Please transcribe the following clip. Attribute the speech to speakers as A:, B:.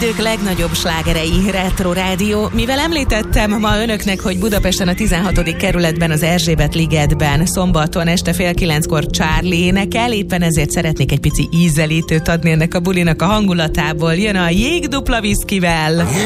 A: idők legnagyobb slágerei, Retro Rádió. Mivel említettem ma önöknek, hogy Budapesten a 16. kerületben, az Erzsébet ligetben szombaton este 8:30 Charlie énekel, éppen ezért szeretnék egy pici ízelítőt adni ennek a bulinak a hangulatából. Jön a Jég dupla viszkivel.